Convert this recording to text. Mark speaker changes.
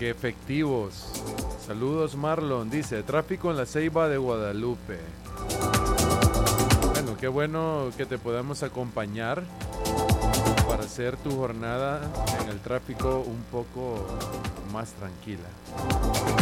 Speaker 1: qué efectivos. Saludos Marlon, dice, tráfico en la Ceiba de Guadalupe. Bueno, qué bueno que te podamos acompañar para hacer tu jornada en el tráfico un poco más tranquila.